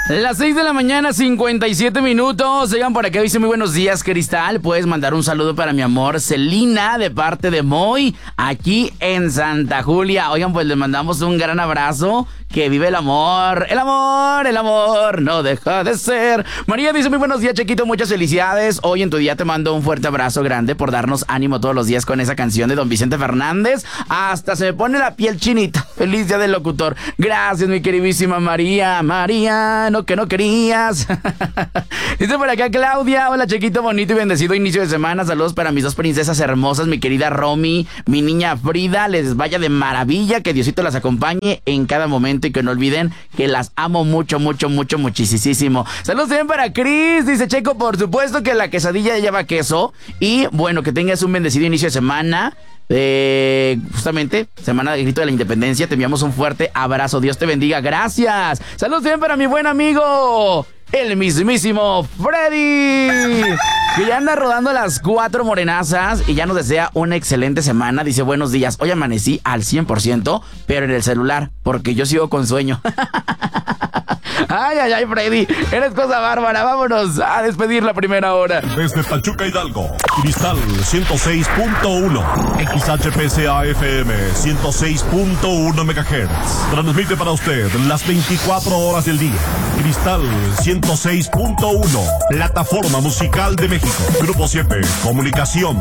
Las 6 de la mañana, 57 minutos. Oigan, por acá dice muy buenos días, Cristal. Puedes mandar un saludo para mi amor Celina de parte de Moy, aquí en Santa Julia. Oigan, pues le mandamos un gran abrazo. Que vive el amor, el amor, el amor no deja de ser. María dice muy buenos días, Chequito, muchas felicidades. Hoy en tu día te mando un fuerte abrazo grande por darnos ánimo todos los días con esa canción de Don Vicente Fernández. Hasta se me pone la piel chinita. Feliz día del locutor. Gracias, mi queridísima María. María, no que no querías. Dice por acá Claudia, hola Chequito, bonito y bendecido inicio de semana. Saludos para mis dos princesas hermosas, mi querida Romy, mi niña Frida. Les vaya de maravilla, que Diosito las acompañe en cada momento y que no olviden que las amo mucho, mucho, mucho, muchísimo. Saludos también para Cris, dice Checo, por supuesto que la quesadilla lleva queso. Y bueno, que tengas un bendecido inicio de semana. Justamente, Semana del Grito de la Independencia. Te enviamos un fuerte abrazo, Dios te bendiga, gracias. Saludos también para mi buen amigo, el mismísimo Freddy, que ya anda rodando las 4 morenazas y ya nos desea una excelente semana. Dice buenos días, hoy amanecí al 100%, pero en el celular, porque yo sigo con sueño. Ay, ay, ay, Freddy, eres cosa bárbara. Vámonos a despedir la primera hora. Desde Pachuca, Hidalgo, Cristal 106.1, XHPCA FM 106.1 MHz. Transmite para usted las 24 horas del día. Cristal 106.1, plataforma musical de México. Grupo 7, comunicación.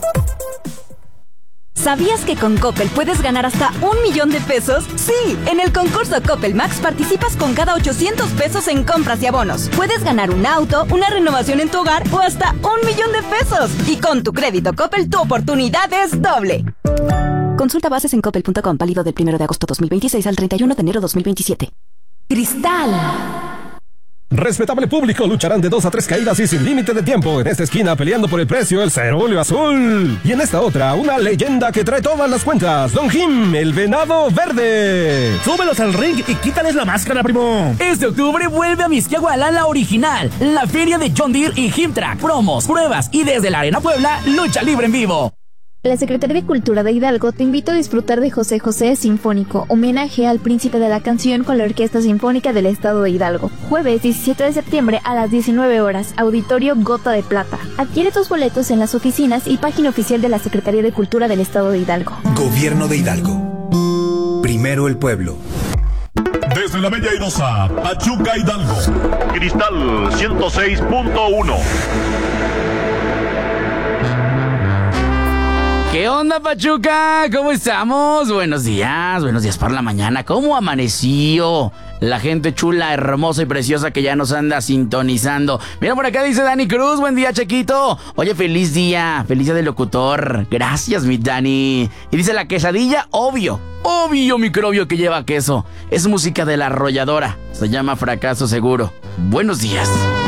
¿Sabías que con Coppel puedes ganar hasta 1,000,000 de pesos? Sí, en el concurso Coppel Max participas con cada 800 pesos en compras y abonos. Puedes ganar un auto, una renovación en tu hogar o hasta 1,000,000 de pesos. Y con tu crédito Coppel, tu oportunidad es doble. Consulta bases en coppel.com, válido del 1 de agosto 2026 al 31 de enero 2027. Cristal. Respetable público, lucharán de 2 a 3 caídas y sin límite de tiempo. En esta esquina peleando por el precio, el cerúleo azul. Y en esta otra, una leyenda que trae todas las cuentas, Don Jim, el venado verde. Súbelos al ring y quítales la máscara, primo. Este octubre vuelve a Mixquiahuala la original, la feria de John Deere y Himtrack. Promos, pruebas y desde la Arena Puebla, lucha libre en vivo. La Secretaría de Cultura de Hidalgo te invita a disfrutar de José José Sinfónico, homenaje al príncipe de la canción con la Orquesta Sinfónica del Estado de Hidalgo. Jueves 17 de septiembre a las 19 horas, Auditorio Gota de Plata. Adquiere tus boletos en las oficinas y página oficial de la Secretaría de Cultura del Estado de Hidalgo. Gobierno de Hidalgo. Primero el pueblo. Desde la Bella Airosa, Pachuca, Hidalgo, Cristal 106.1. ¿Qué onda, Pachuca? ¿Cómo estamos? Buenos días por la mañana. ¿Cómo amaneció la gente chula, hermosa y preciosa que ya nos anda sintonizando? Mira, por acá dice Dani Cruz, buen día, Chequito. Oye, feliz día del locutor. Gracias, mi Dani. Y dice la quesadilla, obvio, microbio que lleva queso. Es música de La Arrolladora. Se llama Fracaso Seguro. Buenos días.